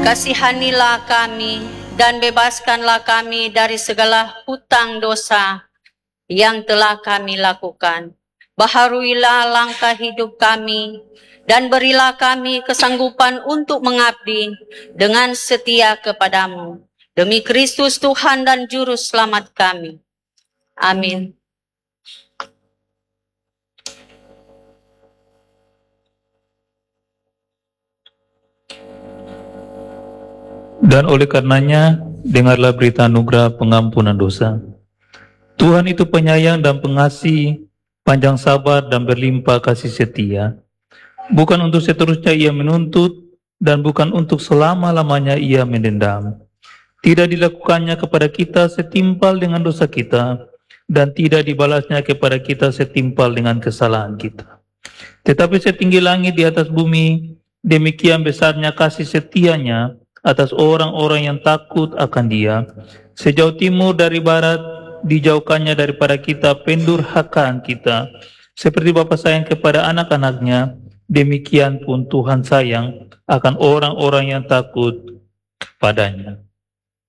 Kasihanilah kami dan bebaskanlah kami dari segala hutang dosa yang telah kami lakukan. Baharuilah langkah hidup kami dan berilah kami kesanggupan untuk mengabdi dengan setia kepadamu. Demi Kristus Tuhan dan Juru Selamat kami. Amin. Dan oleh karenanya, dengarlah berita anugerah pengampunan dosa. Tuhan itu penyayang dan pengasih, panjang sabar dan berlimpah kasih setia. Bukan untuk seterusnya ia menuntut, dan bukan untuk selama-lamanya ia mendendam. Tidak dilakukannya kepada kita setimpal dengan dosa kita, dan tidak dibalasnya kepada kita setimpal dengan kesalahan kita. Tetapi setinggi langit di atas bumi, demikian besarnya kasih setianya atas orang-orang yang takut akan Dia. Sejauh timur dari barat, dijauhkannya daripada kita pendurhakaan kita. Seperti Bapa sayang kepada anak-anaknya, demikian pun Tuhan sayang akan orang-orang yang takut padanya.